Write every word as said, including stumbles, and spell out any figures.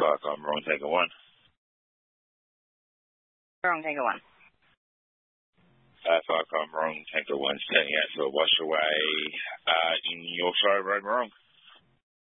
Falcon, wrong tanker one. Wrong tanker one. Uh, Falcon, wrong tanker one, standing out to a wash away uh, in Yorkshire Road, wrong.